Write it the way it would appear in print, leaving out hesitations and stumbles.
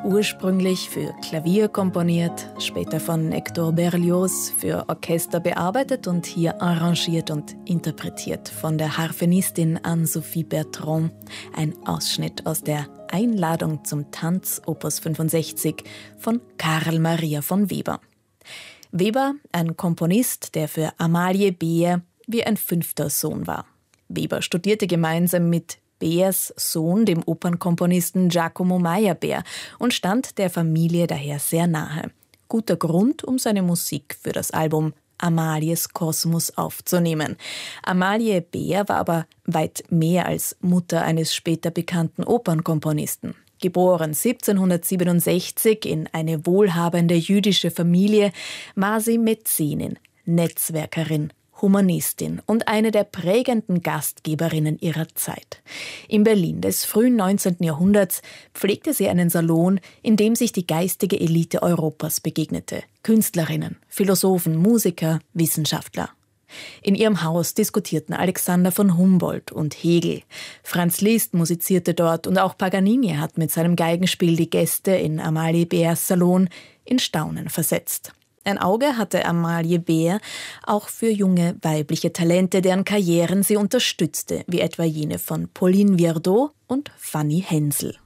Ursprünglich für Klavier komponiert, später von Hector Berlioz für Orchester bearbeitet und hier arrangiert und interpretiert von der Harfenistin Anne-Sophie Bertrand. Ein Ausschnitt aus der Einladung zum Tanz Opus 65 von Karl Maria von Weber. Weber, ein Komponist, der für Amalie Behr wie ein 5. Sohn war. Weber studierte gemeinsam mit Behrs Sohn, dem Opernkomponisten Giacomo Meyerbeer, und stand der Familie daher sehr nahe. Guter Grund, um seine Musik für das Album Amalies Kosmos aufzunehmen. Amalie Behr war aber weit mehr als Mutter eines später bekannten Opernkomponisten. Geboren 1767 in eine wohlhabende jüdische Familie, war sie Mäzenin, Netzwerkerin, Humanistin und eine der prägenden Gastgeberinnen ihrer Zeit. In Berlin des frühen 19. Jahrhunderts pflegte sie einen Salon, in dem sich die geistige Elite Europas begegnete. Künstlerinnen, Philosophen, Musiker, Wissenschaftler. In ihrem Haus diskutierten Alexander von Humboldt und Hegel. Franz Liszt musizierte dort und auch Paganini hat mit seinem Geigenspiel die Gäste in Amalie Behrs Salon in Staunen versetzt. Ein Auge hatte Amalie Behr auch für junge weibliche Talente, deren Karrieren sie unterstützte, wie etwa jene von Pauline Viardot und Fanny Hensel.